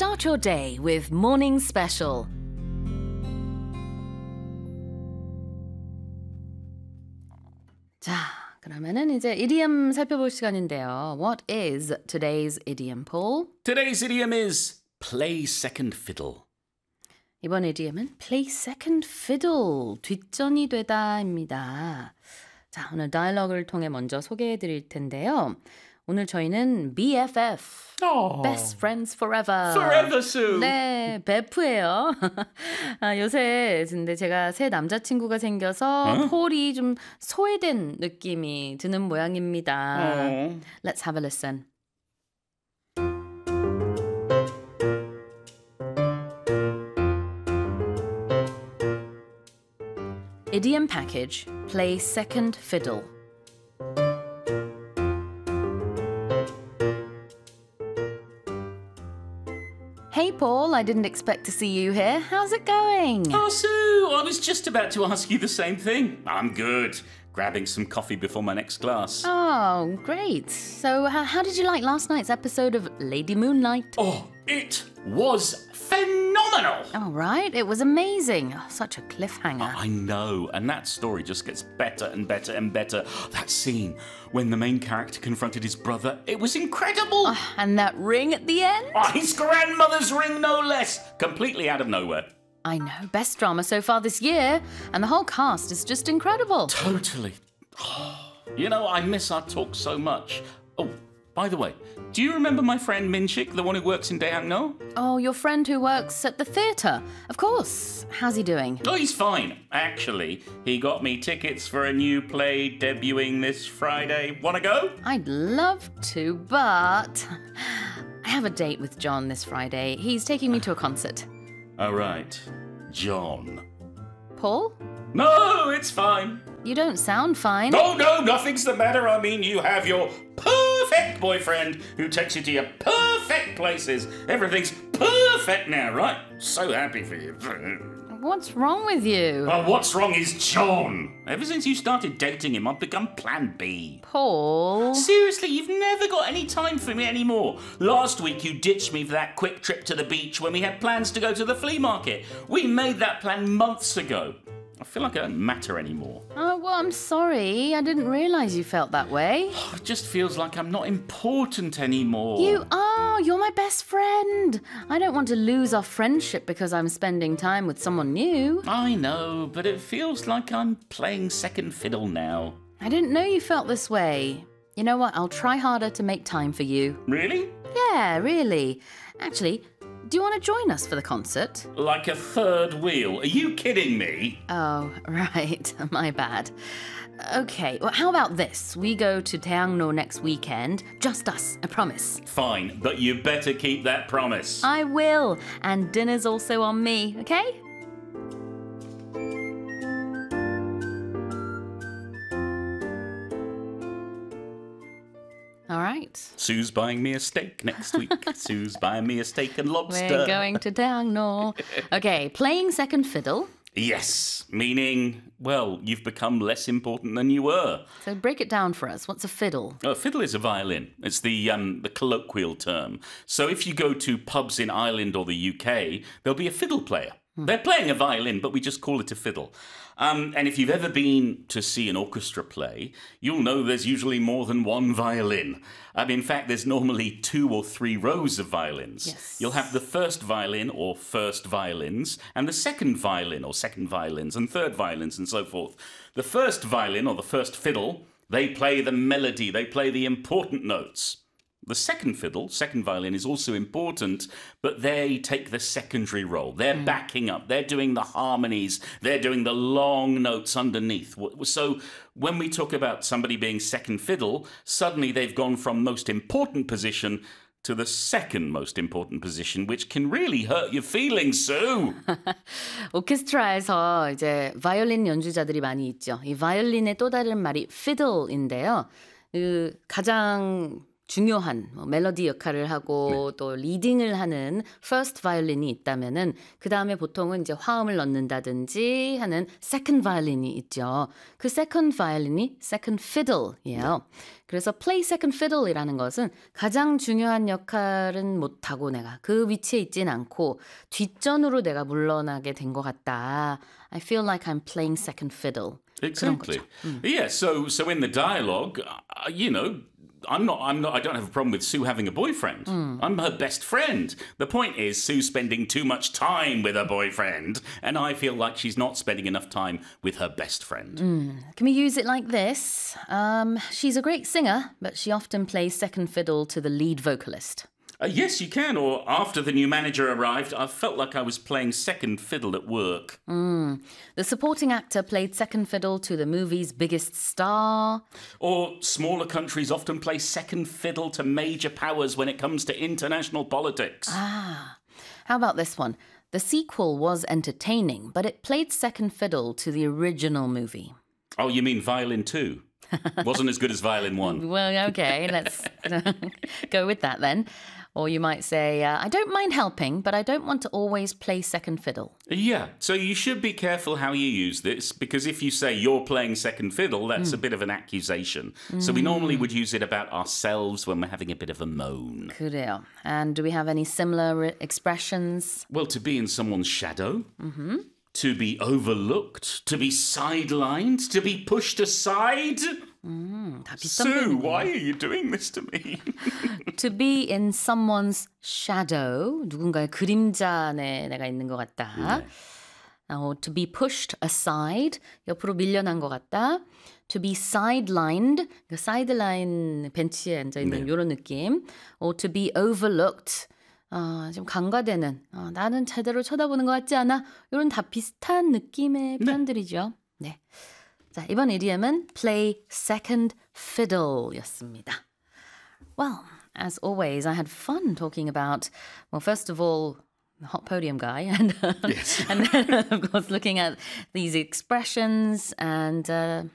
Start your day with Morning Special. 자, 그러면은 이제 idiom 살펴볼 시간인데요. What is today's idiom, Paul? Today's idiom is play second fiddle. 이번 idiom은 play second fiddle, 뒷전이 되다입니다. 자, 오늘 다이얼로그를 통해 먼저 소개해 드릴 텐데요. 오늘 저희는 BFF, Best Friends Forever. Forever, Sue. 네, 베프예요. 요새 근데 제가 새 남자친구가 생겨서 폴이 좀 소외된 느낌이 드는 모양입니다. Let's have a listen. Idiom package, play second fiddle. Hey, Paul, I didn't expect to see you here. How's it going? Oh, Sue, I was just about to ask you the same thing. I'm good. Grabbing some coffee before my next class. Oh, great. So, how did you like last night's episode of Lady Moonlight? Oh, it was phenomenal. All right, it was amazing. Oh, such a cliffhanger. I know, and that story just gets better and better and better. That scene when the main character confronted his brother, it was incredible. And that ring at the end? Oh, his grandmother's ring, no less. Completely out of nowhere. I know, best drama so far this year. And the whole cast is just incredible. Totally. You know, I miss our talk so much. Oh, by the way, do you remember my friend Minchik, the one who works in Daeangno? Oh, your friend who works at the theatre. Of course. How's he doing? Oh, he's fine. Actually, he got me tickets for a new play debuting this Friday. Wanna go? I'd love to, but I have a date with John this Friday. He's taking me to a concert. All right. John. Paul? No, it's fine. You don't sound fine. Oh, no, nothing's the matter. I mean, you have your perfect boyfriend who takes you to your perfect places. Everything's perfect now, right? So happy for you. What's wrong with you? Well, what's wrong is John. Ever since you started dating him, I've become Plan B. Paul? Seriously, you've never got any time for me anymore. Last week you ditched me for that quick trip to the beach when we had plans to go to the flea market. We made that plan months ago. I feel like I don't matter anymore. Oh, well, I'm sorry. I didn't realise you felt that way. It just feels like I'm not important anymore. You are. You're my best friend. I don't want to lose our friendship because I'm spending time with someone new. I know, but it feels like I'm playing second fiddle now. I didn't know you felt this way. You know what? I'll try harder to make time for you. Really? Yeah, really. Actually, do you want to join us for the concert? Like a third wheel? Are you kidding me? Oh, right. My bad. Okay, well, how about this? We go to Daeangno next weekend. Just us, I promise. Fine, but you better keep that promise. I will. And dinner's also on me, okay? All right. Sue's buying me a steak next week. Sue's buying me a steak and lobster. We're going to Daeangno. Okay, playing second fiddle. Yes, meaning, well, you've become less important than you were. So break it down for us. What's a fiddle? A fiddle is a violin. It's the colloquial term. So if you go to pubs in Ireland or the UK, there'll be a fiddle player. They're playing a violin, but we just call it a fiddle. And if you've ever been to see an orchestra play, you'll know there's usually more than one violin. In fact, there's normally 2 or 3 rows of violins. Yes. You'll have the first violin or first violins, and the second violin or second violins, and third violins, and so forth. The first violin or the first fiddle, they play the melody, they play the important notes. The second fiddle, second violin, is also important, but they take the secondary role. They're backing up. They're doing the harmonies. They're doing the long notes underneath. So when we talk about somebody being second fiddle, suddenly they've gone from most important position to the second most important position, which can really hurt your feelings, Sue. 오케스트라에서 이제 바이올린 연주자들이 많이 있죠. 이 바이올린의 또 다른 말이 fiddle인데요. 가장 중요한 멜로디 역할을 하고 또 리딩을 하는 first violin이 있다면은 그 다음에 보통은 이제 화음을 넣는다든지 하는 second violin이 있죠. 그 second violin이 second fiddle이에요. 그래서 play second fiddle이라는 것은 가장 중요한 역할은 못하고 내가 그 위치에 있진 않고 뒷전으로 내가 물러나게 된 것 같다. I feel like I'm playing second fiddle. Exactly. Yeah, so in the dialogue, you know, I don't have a problem with Sue having a boyfriend. I'm her best friend. The point is Sue's spending too much time with her boyfriend, and I feel like she's not spending enough time with her best friend. Can we use it like this? She's a great singer, but she often plays second fiddle to the lead vocalist. Yes, you can. Or after the new manager arrived, I felt like I was playing second fiddle at work. The supporting actor played second fiddle to the movie's biggest star. Or smaller countries often play second fiddle to major powers when it comes to international politics. How about this one? The sequel was entertaining, but it played second fiddle to the original movie. Oh, you mean Violin 2? Wasn't as good as Violin 1. Well, okay, let's go with that then. Or you might say, I don't mind helping, but I don't want to always play second fiddle. Yeah, so you should be careful how you use this, because if you say you're playing second fiddle, that's a bit of an accusation. So we normally would use it about ourselves when we're having a bit of a moan. 그래요. And do we have any similar expressions? Well, to be in someone's shadow, to be overlooked, to be sidelined, to be pushed aside. 다 비슷한 Sue, 표현이군요. why are you doing this to me? To be in someone's shadow, 누군가의 그림자 안에 내가 있는 것 같다. To be pushed aside, 옆으로 밀려난 것 같다. To be sidelined, 그 sideline 벤치에 앉아 있는 이런 느낌. Or to be overlooked, 좀 간과되는, 나는 제대로 쳐다보는 것 같지 않아? 이런 다 비슷한 느낌의 표현들이죠. 네. 자, 이번 idiom은 play second fiddle였습니다. Well, as always, I had fun talking about, well, first of all, the hot podium guy, and, and then, of course, looking at these expressions and